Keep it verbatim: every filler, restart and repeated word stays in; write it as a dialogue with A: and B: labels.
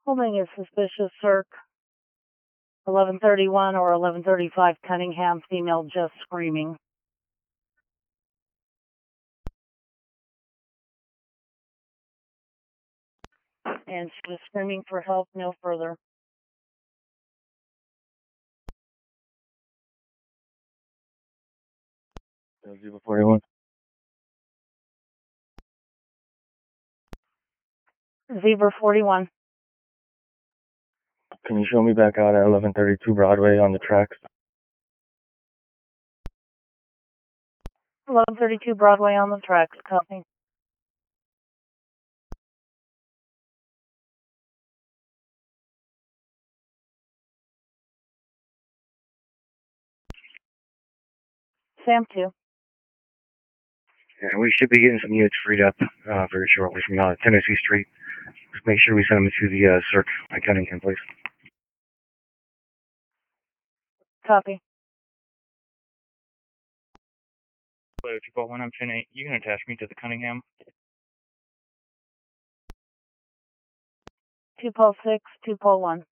A: Holding a suspicious circ. eleven thirty-one or eleven thirty-five Cunningham, female just screaming. And she was screaming for help, no further.
B: Zebra forty-one.
A: Zebra forty-one.
B: Can you show me back out at eleven thirty-two Broadway on the tracks?
A: eleven thirty-two Broadway on the tracks, copy. Sam two.
B: Yeah, we should be getting some units freed up uh, very shortly from uh, Tennessee Street. Just make sure we send them to the uh, circ at Cunningham, please.
A: Copy.
B: If you call one, I'm ten eight. You can attach me to the Cunningham.
A: two pole six, two pole one.